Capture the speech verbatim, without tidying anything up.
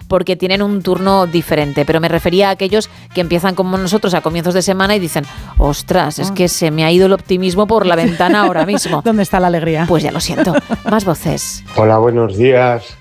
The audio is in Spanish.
porque tienen un turno diferente, pero me refería a aquellos que empiezan como nosotros a comienzos de semana y dicen, ostras, es que se me ha ido el optimismo por la ventana ahora mismo. ¿Dónde está la alegría? Pues ya lo siento. Más voces. Hola, buenos días.